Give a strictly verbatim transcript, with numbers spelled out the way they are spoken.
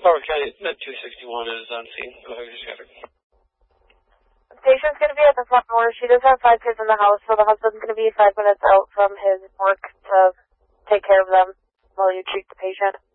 Broward County, Med two sixty-one is on scene. Go ahead, you got it. The patient's going to be at the front door. She does have five kids in the house, so the husband's going to be five minutes out from his work to take care of them while you treat the patient.